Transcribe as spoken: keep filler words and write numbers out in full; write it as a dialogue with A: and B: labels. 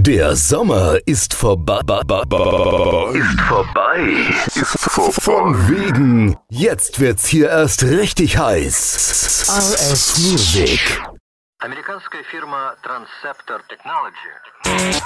A: Der Sommer ist vorbei. Ist vorbei. Ist vorbei. Von wegen. Jetzt wird's hier erst richtig heiß. R S Music.
B: Американская фирма Transceptor Technology